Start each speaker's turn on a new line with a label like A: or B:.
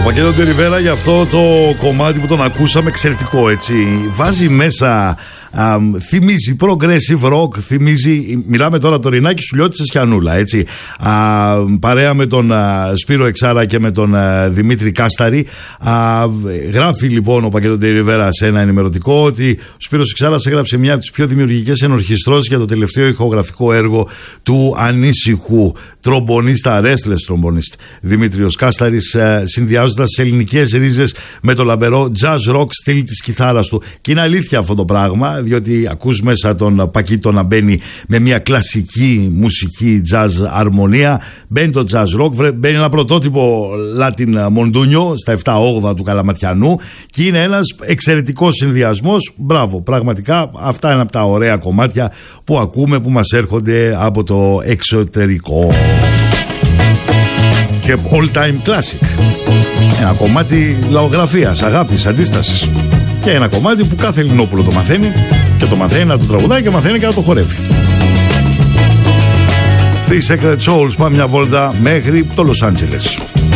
A: Πακέτο Ριβέρα για αυτό το κομμάτι που τον ακούσαμε, εξαιρετικό έτσι. Βάζει μέσα, θυμίζει progressive rock, θυμίζει, μιλάμε τώρα το Ρινάκι Σουλιώτη Σιανούλα, έτσι. Παρέα με τον Σπύρο Εξάρα και με τον Δημήτρη Κάσταρη. Γράφει λοιπόν ο Πακέτο Ριβέρα σε ένα ενημερωτικό ότι ο Σπύρος Εξάρας έγραψε μια από τις πιο δημιουργικές ενορχιστρώσεις για το τελευταίο ηχογραφικό έργο του ανήσυχου τρομπονίστα, restless τρομπονίστ Δημήτριος Κάσταρης, συνδυάζοντας τις ελληνικές ρίζες με το λαμπερό jazz rock στυλ της κιθάρας του. Και είναι αλήθεια αυτό το πράγμα, διότι ακούς μέσα τον Πακίτο να μπαίνει με μια κλασική μουσική jazz αρμονία, μπαίνει το jazz rock, μπαίνει ένα πρωτότυπο Latin Mondunio στα 7-8 του Καλαματιανού και είναι ένας εξαιρετικός συνδυασμός. Μπράβο, πραγματικά αυτά είναι από τα ωραία κομμάτια που ακούμε, που μας έρχονται από το εξωτερικό. Και all time classic. Ένα κομμάτι λαογραφίας, αγάπης, αντίστασης. Και ένα κομμάτι που κάθε Ελληνόπουλο το μαθαίνει, και το μαθαίνει να το τραγουδάει και μαθαίνει και να το χορεύει. The Secret Souls, πάμε μια βόλτα μέχρι το Λος Άντζελες.